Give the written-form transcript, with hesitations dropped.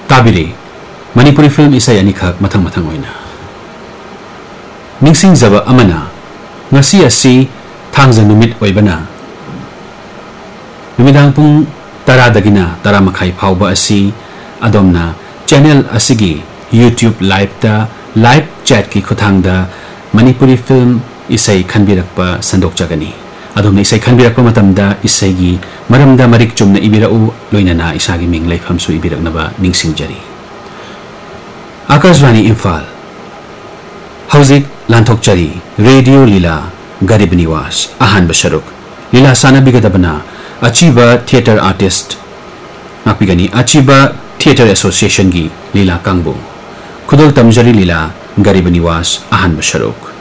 ताबिरे Manipuri film इसै अनिखक मथंग मथंग ओइना निंगसिंग जब अमना ngasi asi thangja numit oibana numidang pung 10 dagina 10 makhai phawba asi adomna channel asigi YouTube live da live chat ki khuthangda manipuri film isai khanbirakpa sandok jagani adom isai khanbirakpa matamda isai gi maramda marik chumna ibirau loinana isagi ming laifam su ibiraknaba ningsing jari Akashvani Imphal Hauzik Lanthok Chari Radio Lila Garib Niwas Ahan Basharuk Lila Sana Bigadabana Achiba Theatre Artist Makbigani Achiba Theatre Association Gi Lila Kangbu Kudol Tamjari Lila Garib Niwas Ahan Basharuk